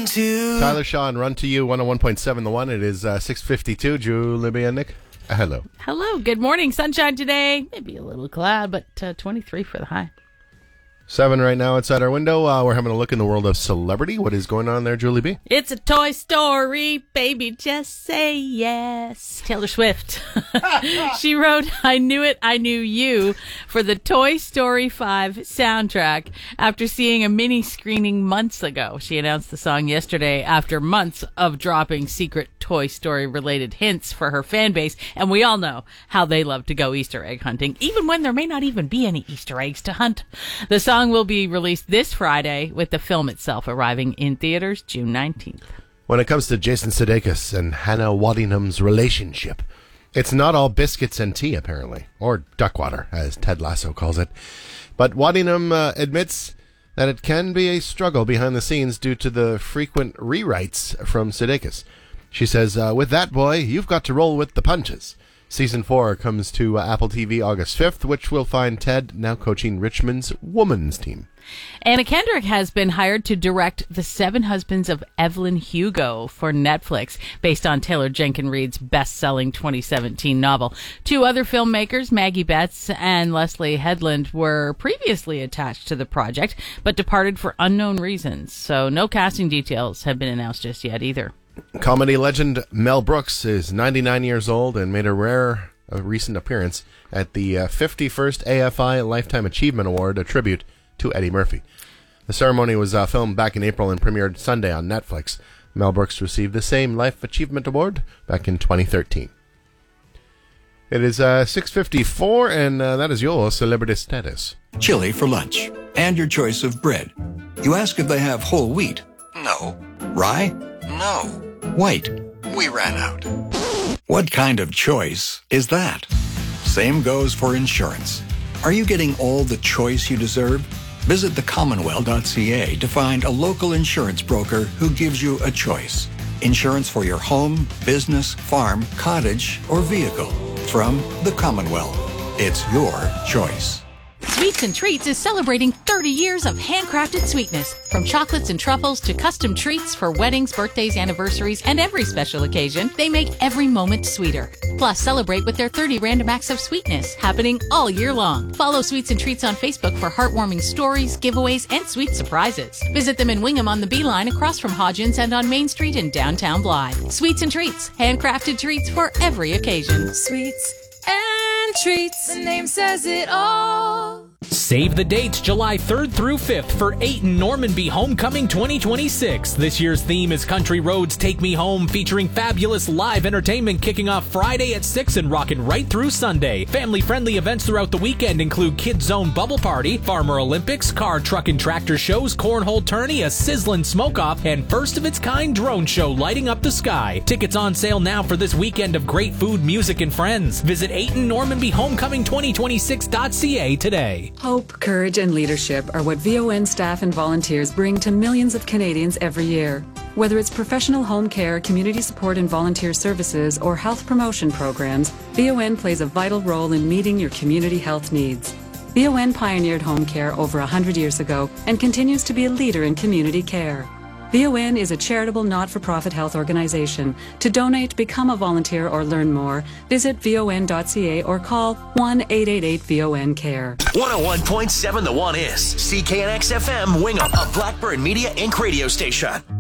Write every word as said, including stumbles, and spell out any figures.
to. Tyler Shaw and Run to You, one oh one point seven The One. It is uh, six fifty-two. Julie and Nick, uh, hello. Hello. Good morning. Sunshine today. Maybe a little cloud, but uh, twenty-three for the high. Seven right now outside our window. Uh, we're having a look in the world of celebrity. What is going on there, Julie B? It's a Toy Story, baby, just say yes. Taylor Swift. She wrote I Knew It, I Knew You for the Toy Story five soundtrack after seeing a mini screening months ago. She announced the song yesterday after months of dropping secret Toy Story related hints for her fan base. And we all know how they love to go Easter egg hunting, even when there may not even be any Easter eggs to hunt. The song will be released this Friday, with the film itself arriving in theaters June nineteenth. When it comes to Jason Sudeikis and Hannah Waddingham's relationship, it's not all biscuits and tea, apparently, or duckwater, as Ted Lasso calls it. But Waddingham uh, admits that it can be a struggle behind the scenes due to the frequent rewrites from Sudeikis. She says, uh, with that boy, you've got to roll with the punches. Season four comes to uh, Apple T V August fifth, which will find Ted now coaching Richmond's women's team. Anna Kendrick has been hired to direct The Seven Husbands of Evelyn Hugo for Netflix, based on Taylor Jenkins Reid's best-selling twenty seventeen novel. Two other filmmakers, Maggie Betts and Leslie Headland, were previously attached to the project, but departed for unknown reasons, so no casting details have been announced just yet either. Comedy legend Mel Brooks is ninety-nine years old and made a rare a recent appearance at the uh, fifty-first A F I Lifetime Achievement Award, a tribute to Eddie Murphy. The ceremony was uh, filmed back in April and premiered Sunday on Netflix. Mel Brooks received the same Life Achievement Award back in twenty thirteen. It is uh, six fifty-four, and uh, that is your celebrity status. Chili for lunch, and your choice of bread. You ask if they have whole wheat. No. Rye? No. White. We ran out. What kind of choice is that? Same goes for insurance. Are you getting all the choice you deserve? Visit the commonwealth dot c a to find a local insurance broker who gives you a choice. Insurance for your home, business, farm, cottage, or vehicle. From the Commonwealth. It's your choice. Sweets and Treats is celebrating thirty years of handcrafted sweetness. From chocolates and truffles to custom treats for weddings, birthdays, anniversaries, and every special occasion, they make every moment sweeter. Plus, celebrate with their thirty random acts of sweetness, happening all year long. Follow Sweets and Treats on Facebook for heartwarming stories, giveaways, and sweet surprises. Visit them in Wingham on the Beeline across from Hodgins and on Main Street in downtown Blythe. Sweets and Treats, handcrafted treats for every occasion. Sweets and Treats, the name says it all. Save the dates July third through fifth for Ayton Normanby Homecoming twenty twenty-six. This year's theme is Country Roads Take Me Home, featuring fabulous live entertainment kicking off Friday at six and rocking right through Sunday. Family-friendly events throughout the weekend include Kids Zone Bubble Party, Farmer Olympics, car, truck, and tractor shows, cornhole tourney, a sizzling smoke-off, and first-of-its-kind drone show lighting up the sky. Tickets on sale now for this weekend of great food, music, and friends. Visit Ayton Normanby Homecoming twenty twenty-six dot c a today. Hope, courage, and leadership are what V O N staff and volunteers bring to millions of Canadians every year. Whether it's professional home care, community support and volunteer services, or health promotion programs, V O N plays a vital role in meeting your community health needs. V O N pioneered home care over one hundred years ago and continues to be a leader in community care. V O N is a charitable not-for-profit health organization. To donate, become a volunteer, or learn more, visit V O N dot c a or call one eight eight eight V O N care. one oh one point seven The One is C K N X F M Wingham, a Blackbird Media Incorporated radio station.